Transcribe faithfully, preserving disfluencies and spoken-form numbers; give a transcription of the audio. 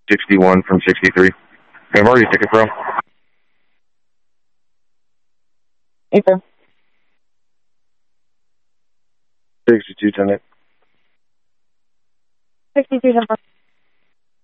sixty-one from sixty-three. I've already ticket pro. Hey, sir. sixty-two, ten. sixty-two, ten.